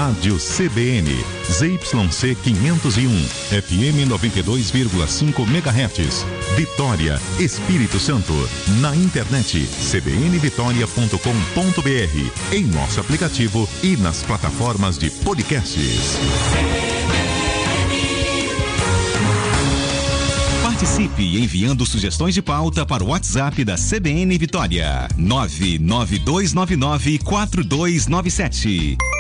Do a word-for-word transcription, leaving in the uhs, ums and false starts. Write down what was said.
Rádio C B N, Z Y C quinhentos e um, F M noventa e dois vírgula cinco megahertz, Vitória, Espírito Santo. Na internet c b n vitória ponto com ponto b r, em nosso aplicativo e nas plataformas de podcasts. Participe enviando sugestões de pauta para o WhatsApp da C B N Vitória, nove nove dois nove nove quatro dois nove sete.